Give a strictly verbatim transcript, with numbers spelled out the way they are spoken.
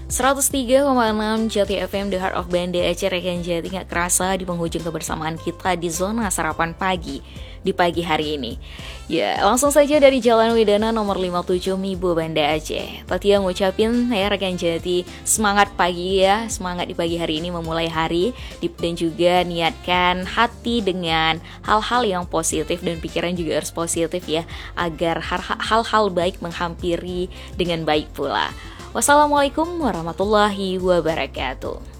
seratus tiga koma enam Jati F M, The Heart of Banda Aceh. Rekan Jati, gak kerasa di penghujung kebersamaan kita di zona sarapan pagi di pagi hari ini. Ya, langsung saja dari Jalan Wedana nomor lima puluh tujuh Mibo, Banda Aceh. Tatia ngucapin ya rekan Jati, semangat pagi ya, semangat di pagi hari ini memulai hari. Dan juga niatkan hati dengan hal-hal yang positif dan pikiran juga harus positif ya, agar hal-hal baik menghampiri dengan baik pula. Wassalamualaikum warahmatullahi wabarakatuh.